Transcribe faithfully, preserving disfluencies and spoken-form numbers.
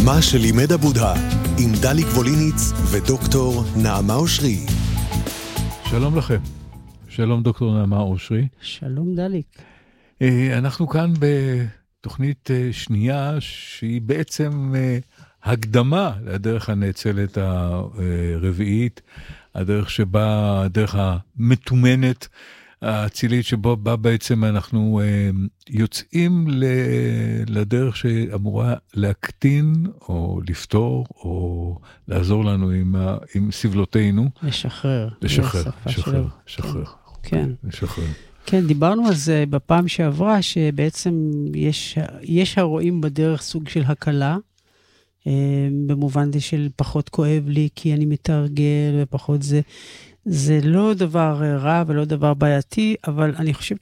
מה שלימד הבודה, עם דליק ווליניץ ודוקטור נעמה אושרי. שלום לכם. שלום דוקטור נעמה אושרי. שלום דליק. אנחנו כאן בתוכנית שנייה שהיא בעצם הקדמה לדרך הנאצלת הרביעית, הדרך שבה, הדרך המתומנת, האצילית שבו בה בעצם אנחנו יוצאים לדרך שאמורה להקטין או לפתור או לעזור לנו עם, עם סבלותינו. לשחרר. לשחרר, לשחרר, לשחרר. כן. לשחרר. כן, דיברנו על זה בפעם שעברה, שבעצם יש, יש הרואים בדרך סוג של הקלה, במובן זה של פחות כואב לי כי אני מתרגל ופחות זה, זה לא דבר רע ולא דבר בעייתי, אבל אני חושבת